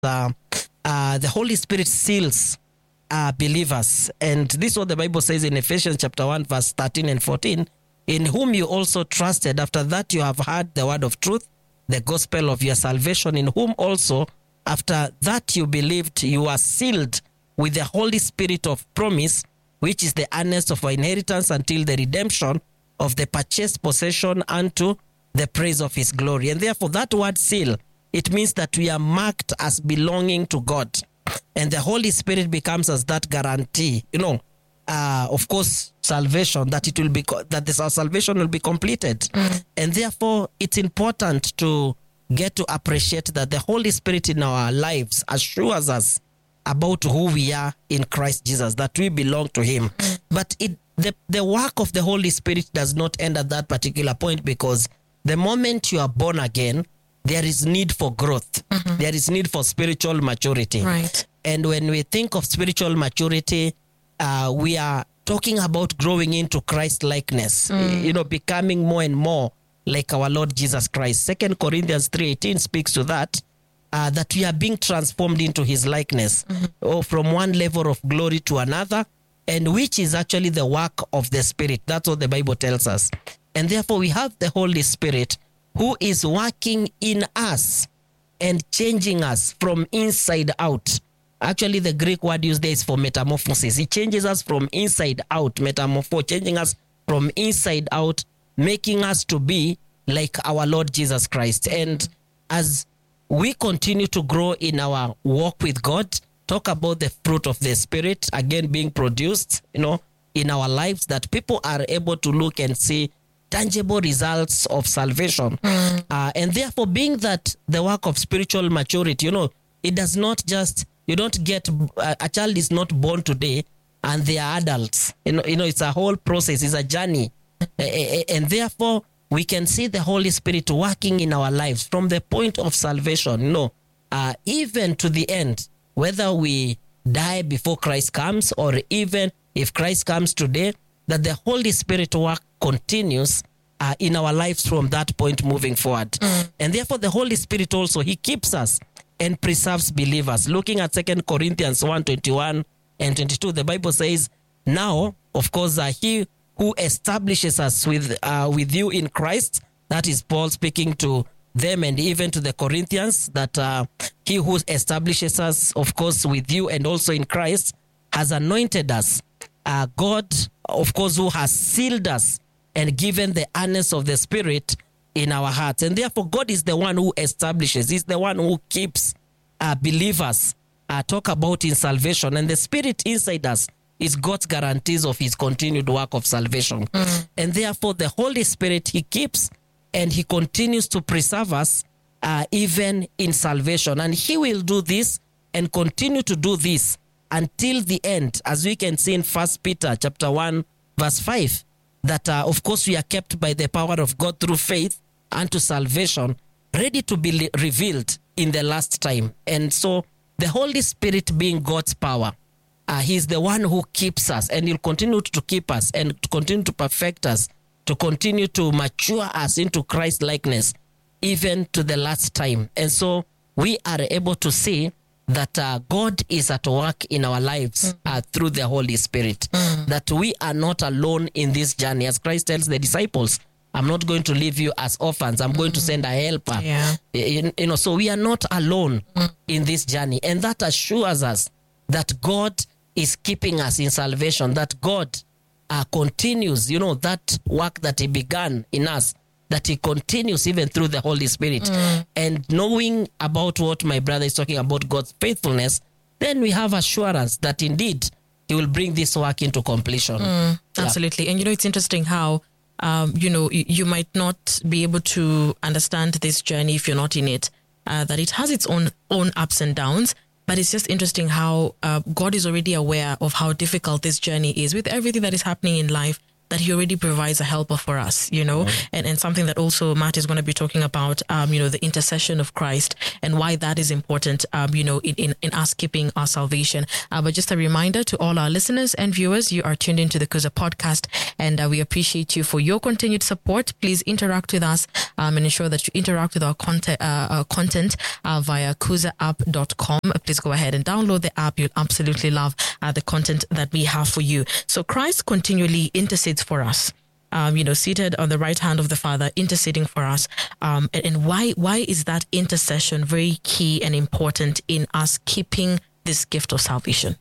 the Holy Spirit seals believers. And this is what the Bible says in Ephesians chapter 1, verse 13 and 14, in whom you also trusted. After that you have heard the word of truth, the gospel of your salvation, in whom also after that you believed, you are sealed with the Holy Spirit of promise, which is the earnest of our inheritance until the redemption of the purchased possession unto the praise of his glory. And therefore that word seal, it means that we are marked as belonging to God. And the Holy Spirit becomes as that guarantee, of course, salvation, that it will be, our salvation will be completed. And therefore it's important to get to appreciate that the Holy Spirit in our lives assures us about who we are in Christ Jesus, that we belong to him. But the work of the Holy Spirit does not end at that particular point, because the moment you are born again, there is need for growth. There is need for spiritual maturity. Right. And when we think of spiritual maturity, we are talking about growing into Christ likeness, becoming more and more like our Lord Jesus Christ. 2 Corinthians 3:18 speaks to that, that we are being transformed into his likeness, from one level of glory to another, and which is actually the work of the Spirit. That's what the Bible tells us. And therefore we have the Holy Spirit who is working in us and changing us from inside out. Actually, the Greek word used there is for metamorphosis. He changes us from inside out, changing us from inside out, making us to be like our Lord Jesus Christ. And as we continue to grow in our walk with God, talk about the fruit of the Spirit, again being produced, in our lives, that people are able to look and see tangible results of salvation. And therefore, being that the work of spiritual maturity, it does not just, you don't get, a child is not born today and they are adults. It's a whole process, it's a journey. And therefore, we can see the Holy Spirit working in our lives from the point of salvation, even to the end, whether we die before Christ comes or even if Christ comes today, that the Holy Spirit work continues in our lives from that point moving forward. And therefore the Holy Spirit also, he keeps us and preserves believers. Looking at 2 Corinthians 1:21 and 22, the Bible says, now, of course, he who establishes us with you in Christ, that is Paul speaking to them and even to the Corinthians, that he who establishes us, of course, with you and also in Christ, has anointed us. God, of course, who has sealed us and given the earnest of the Spirit in our hearts. And therefore, God is the one who establishes. He's the one who keeps believers talk about in salvation. And the Spirit inside us is God's guarantees of his continued work of salvation. And therefore, the Holy Spirit, he keeps and he continues to preserve us even in salvation. And he will do this and continue to do this until the end, as we can see in 1 Peter chapter 1, verse 5, that of course we are kept by the power of God through faith unto salvation, ready to be revealed in the last time. And so the Holy Spirit being God's power, he's the one who keeps us, and he'll continue to keep us and to continue to perfect us, to continue to mature us into Christ likeness, even to the last time. And so we are able to see that God is at work in our lives through the Holy Spirit, that we are not alone in this journey. As Christ tells the disciples, I'm not going to leave you as orphans. I'm going to send a helper. Yeah. So we are not alone in this journey. And that assures us that God is keeping us in salvation, that God continues, that work that he began in us, that he continues even through the Holy Spirit. And knowing about what my brother is talking about, God's faithfulness, then we have assurance that indeed he will bring this work into completion. Absolutely. And it's interesting how, you might not be able to understand this journey if you're not in it, that it has its own ups and downs. But it's just interesting how God is already aware of how difficult this journey is with everything that is happening in life. that he already provides a helper for us, and something that also Matt is going to be talking about, the intercession of Christ and why that is important, in us keeping our salvation. But just a reminder to all our listeners and viewers, you are tuned into the Kuza podcast, and we appreciate you for your continued support. Please interact with us and ensure that you interact with our content via kuzaapp.com. Please go ahead and download the app. You'll absolutely love the content that we have for you. So Christ continually intercedes for us, seated on the right hand of the Father, interceding for us. And why is that intercession very key and important in us keeping this gift of salvation?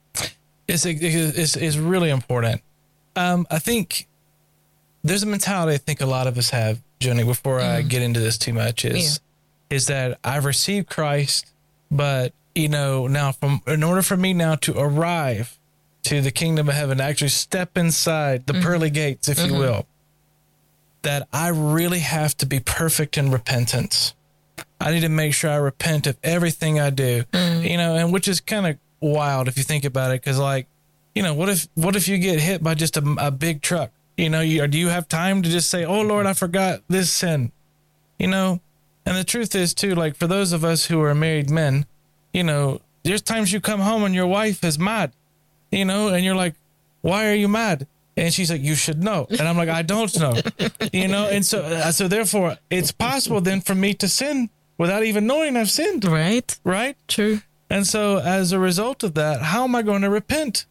It's really important. I think there's a mentality I think a lot of us have, Jenny, before I get into this too much, is that I've received Christ, but now in order for me now to arrive to the kingdom of heaven, actually step inside the pearly gates, if you will, that I really have to be perfect in repentance. I need to make sure I repent of everything I do, and which is kind of wild if you think about it. Cause what if you get hit by just a big truck, or do you have time to just say, oh Lord, I forgot this sin, and the truth is too, like for those of us who are married men, there's times you come home and your wife is mad, and you're like, why are you mad? And she's like, you should know. And I'm like, I don't know, and so therefore it's possible then for me to sin without even knowing I've sinned. Right. True. And so as a result of that, how am I going to repent?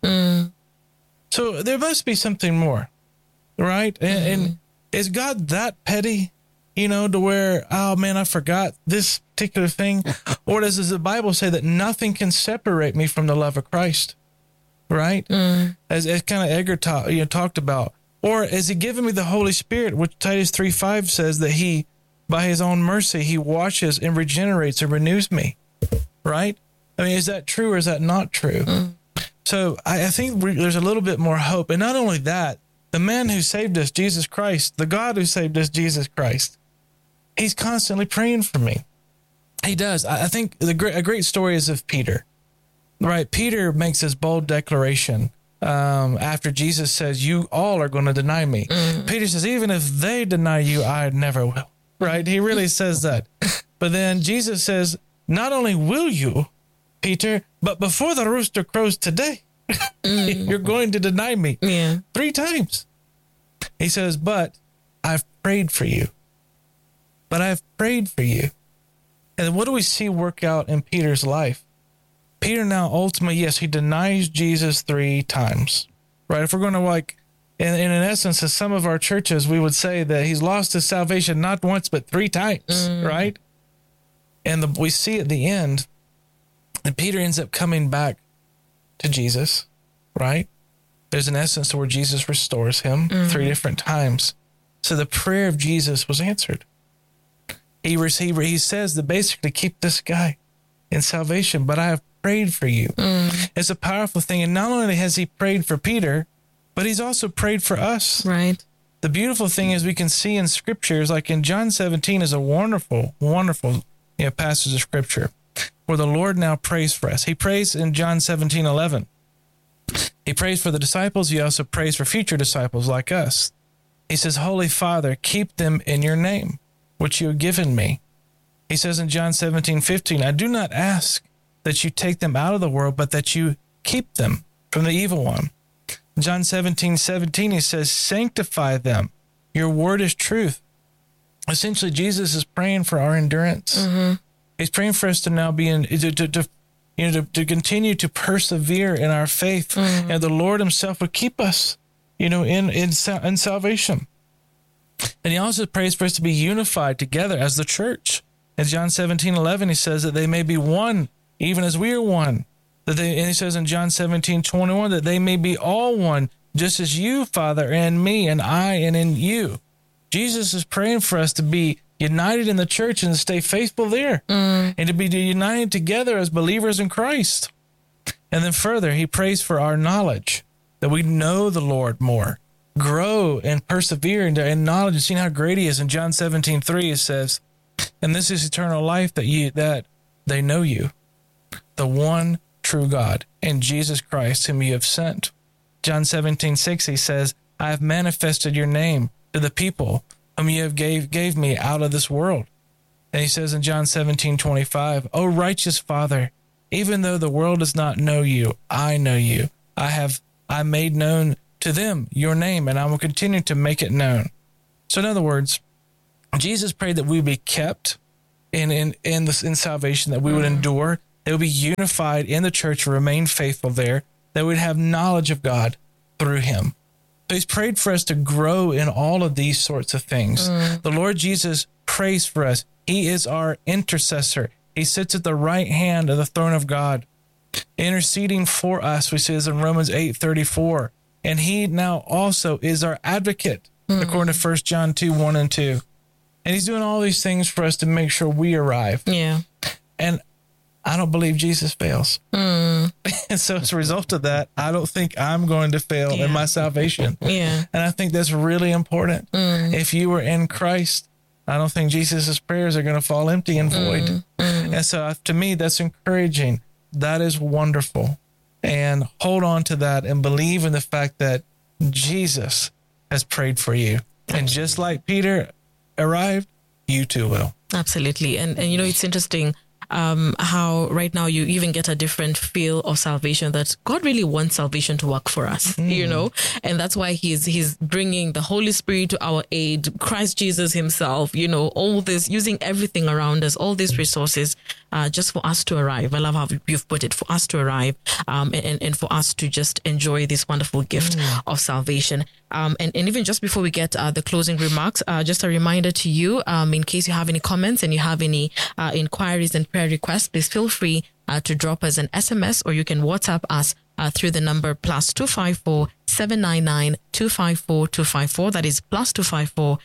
So there must be something more, right? And is God that petty, to where, oh man, I forgot this particular thing? Or does the Bible say that nothing can separate me from the love of Christ? Right? As kind of Edgar talked about. Or is he giving me the Holy Spirit, which Titus 3:5 says that he, by his own mercy, he washes and regenerates and renews me. Right? I mean, is that true or is that not true? So I think there's a little bit more hope. And not only that, the man who saved us, Jesus Christ, the God who saved us, Jesus Christ, he's constantly praying for me. He does. I think a great story is of Peter. Right. Peter makes this bold declaration after Jesus says, you all are going to deny me. Peter says, even if they deny you, I never will. Right. He really says that. But then Jesus says, not only will you, Peter, but before the rooster crows today, you're going to deny me 3 times. He says, but I've prayed for you. But I've prayed for you. And what do we see work out in Peter's life? Peter now ultimately, yes, he denies Jesus 3 times, right? If we're going to in essence, in some of our churches, we would say that he's lost his salvation not once, but 3 times, right? And we see at the end that Peter ends up coming back to Jesus, right? There's an essence to where Jesus restores him 3 different times. So the prayer of Jesus was answered. He says that basically keep this guy in salvation, but I have prayed for you. It's a powerful thing. And not only has he prayed for Peter, but he's also prayed for us. Right. The beautiful thing is we can see in scriptures, like in John 17 is a wonderful, wonderful passage of scripture where the Lord now prays for us. He prays in John 17:11. He prays for the disciples. He also prays for future disciples like us. He says, Holy Father, keep them in your name, which you have given me. He says in John 17:15, I do not ask that you take them out of the world, but that you keep them from the evil one. John 17:17, he says, sanctify them. Your word is truth. Essentially, Jesus is praying for our endurance. He's praying for us to now be to continue to persevere in our faith, and the Lord himself would keep us, in salvation. And he also prays for us to be unified together as the church. In John 17:11, he says that they may be one, even as we are one. And he says in John 17:21 that they may be all one, just as you, Father, and me, and I, and in you. Jesus is praying for us to be united in the church and to stay faithful there, and to be united together as believers in Christ. And then further, he prays for our knowledge, that we know the Lord more, grow and persevere in knowledge and seeing how great he is. In John 17:3, it says, and this is eternal life, that they know you, the one true God, and Jesus Christ whom you have sent. John 17:6, he says, I have manifested your name to the people whom you have gave me out of this world. And he says in John 17:25, O righteous Father, even though the world does not know you, I know you. I made known to them your name, and I will continue to make it known. So in other words, Jesus prayed that we would be kept in salvation, that we would endure, that we would be unified in the church, remain faithful there, that we would have knowledge of God through him. So he's prayed for us to grow in all of these sorts of things. The Lord Jesus prays for us. He is our intercessor. He sits at the right hand of the throne of God, interceding for us, we see this in Romans 8:34. And he now also is our advocate, according to 1 John 2:1 and 2. And he's doing all these things for us to make sure we arrive. Yeah. And I don't believe Jesus fails. And so as a result of that, I don't think I'm going to fail in my salvation. Yeah. And I think that's really important. If you are in Christ, I don't think Jesus' prayers are going to fall empty and void. And so to me, that's encouraging. That is wonderful. And hold on to that and believe in the fact that Jesus has prayed for you. And just like Peter arrived, you too will. Absolutely. And you know, it's interesting how right now you even get a different feel of salvation, that God really wants salvation to work for us, you know, and that's why he's bringing the Holy Spirit to our aid, Christ Jesus himself, you know, all this, using everything around us, all these resources, just for us to arrive. I love how you've put it, for us to arrive, and for us to just enjoy this wonderful gift of salvation. And even just before we get the closing remarks, just a reminder to you, in case you have any comments and you have any inquiries and prayer requests, please feel free to drop us an SMS, or you can WhatsApp us through the number +254 799 254 254. That is +254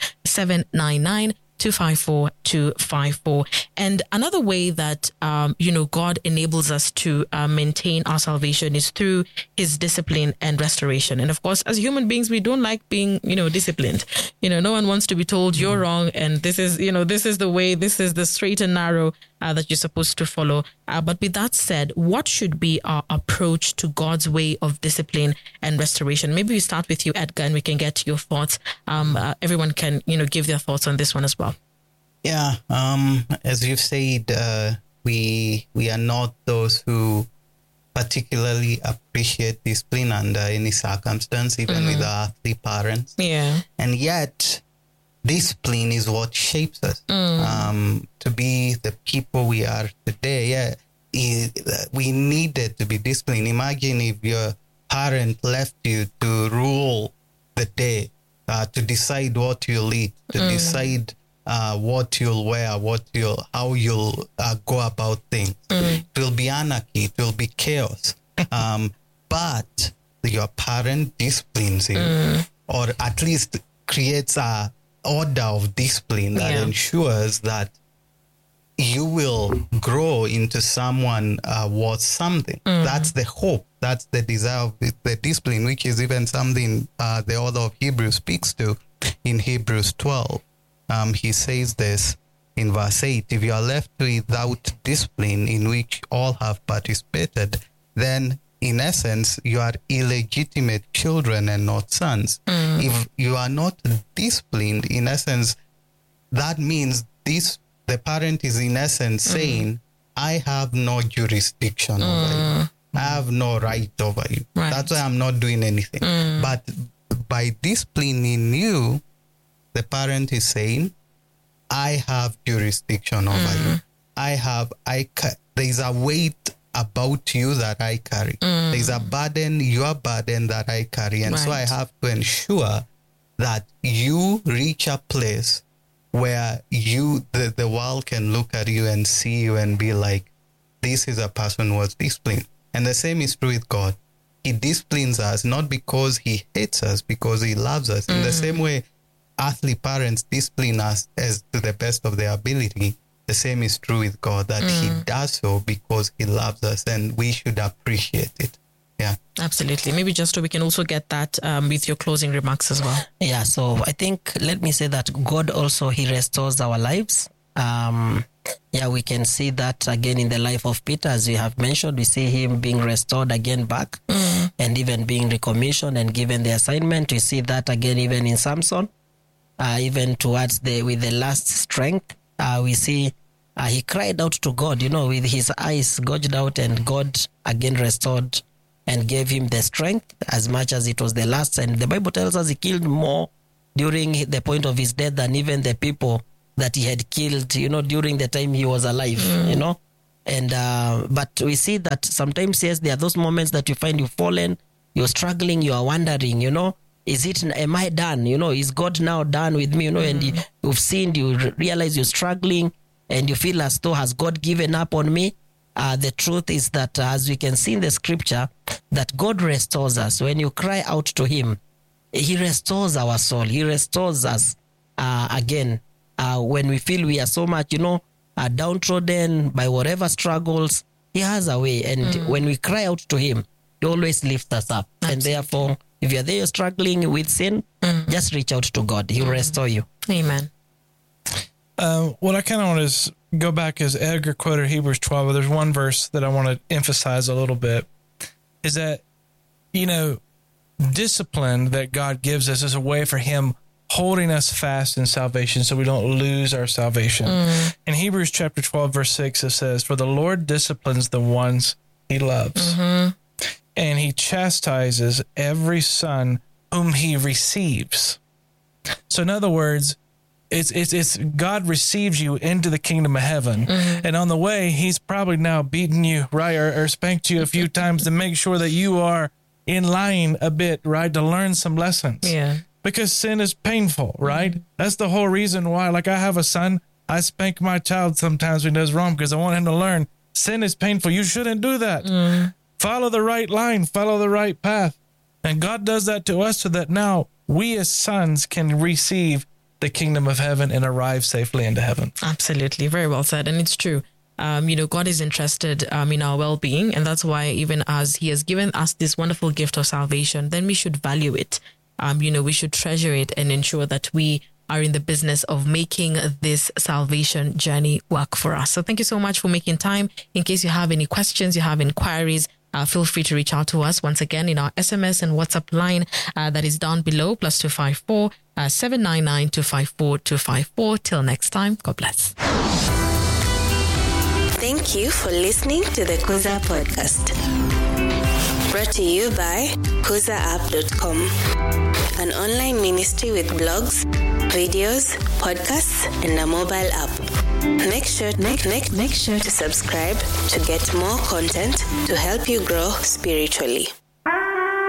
799 254 254. And another way that you know, God enables us to maintain our salvation is through his discipline and restoration. And of course, as human beings, we don't like being, you know, disciplined. You know, no one wants to be told you're wrong, and this is, you know, this is the way, this is the straight and narrow that you're supposed to follow. But with that said, what should be our approach to God's way of discipline and restoration? Maybe we start with you, Edgar, and we can get your thoughts. Everyone can, you know, give their thoughts on this one as well. Yeah, as you've said, we are not those who particularly appreciate discipline under any circumstance, even with our earthly parents. Yeah. And yet, discipline is what shapes us to be the people we are today. Yeah, we needed to be disciplined. Imagine if your parent left you to rule the day, to decide what you'll eat, to decide what you'll wear, how you'll go about things. It will be anarchy. It will be chaos. But your parent disciplines you, or at least creates a order of discipline that ensures that you will grow into someone worth something. That's the hope. That's the desire of the discipline, which is even something the author of Hebrews speaks to in Hebrews 12. He says this in verse 8, if you are left without discipline in which all have participated, then in essence, you are illegitimate children and not sons. If you are not disciplined, in essence, that means the parent is in essence saying, I have no jurisdiction over you. I have no right over you. Right. That's why I'm not doing anything. But by disciplining you, the parent is saying, I have jurisdiction over you. There's a weight about you that I carry. There's a burden, your burden that I carry. And so I have to ensure that you reach a place where the world can look at you and see you and be like, this is a person who was disciplined. And the same is true with God. He disciplines us not because he hates us, because he loves us. In the same way, earthly parents discipline us as to the best of their ability. The same is true with God, that he does so because he loves us, and we should appreciate it. Yeah. Absolutely. Maybe just so we can also get that with your closing remarks as well. Yeah, so I think, let me say that God also, he restores our lives. We can see that again in the life of Peter, as we have mentioned. We see him being restored again back and even being recommissioned and given the assignment. We see that again even in Samson, even towards with the last strength. We see he cried out to God, with his eyes gouged out, and God again restored and gave him the strength as much as it was the last. And the Bible tells us he killed more during the point of his death than even the people that he had killed, during the time he was alive, And, but we see that sometimes, yes, there are those moments that you find you've fallen, you're struggling, you are wondering, am I done? Is God now done with me? And you've sinned, you realize you're struggling and you feel as though, has God given up on me? The truth is that, as we can see in the scripture, that God restores us. When you cry out to him, he restores our soul. He restores us again. When we feel we are so much, downtrodden by whatever struggles, he has a way. And when we cry out to him, he always lifts us up. Absolutely. And therefore, if you're there struggling with sin, just reach out to God. He'll restore you. Amen. What I kind of want to go back is Edgar quoted Hebrews 12. But there's one verse that I want to emphasize a little bit, is that, discipline that God gives us is a way for him holding us fast in salvation so we don't lose our salvation. In Hebrews chapter 12, verse 6, it says, "For the Lord disciplines the ones he loves, and he chastises every son whom he receives." So in other words, it's God receives you into the kingdom of heaven. And on the way, he's probably now beaten you, right? Or spanked you a few times to make sure that you are in line a bit, right? To learn some lessons. Yeah. Because sin is painful, right? That's the whole reason why, like I have a son, I spank my child sometimes when he does wrong because I want him to learn sin is painful. You shouldn't do that. Follow the right line, follow the right path. And God does that to us so that now we as sons can receive the kingdom of heaven and arrive safely into heaven. Absolutely. Very well said. And it's true. God is interested in our well-being. And that's why even as he has given us this wonderful gift of salvation, then we should value it. We should treasure it and ensure that we are in the business of making this salvation journey work for us. So thank you so much for making time. In case you have any questions, you have inquiries, feel free to reach out to us once again in our SMS and WhatsApp line that is down below, +254 799 254 254. Till next time, God bless. Thank you for listening to the Kuza Podcast. Brought to you by KuzaApp.com, an online ministry with blogs, videos, podcasts, and a mobile app. Make sure to subscribe to get more content to help you grow spiritually.